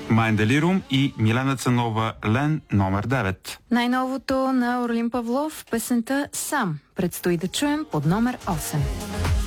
Майнделирум и Милена Цанова Лен номер 9. Най-новото на Орлин Павлов, песента Сам, предстои да чуем под номер 8.